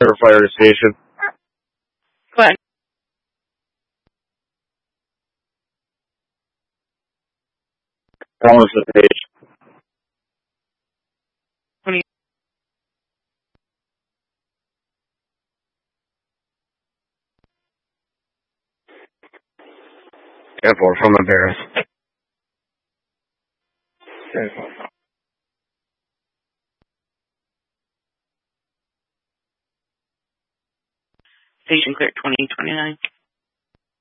Fire Station. Go ahead. How much the page? 20. Careful from the bears. Station clear 2029.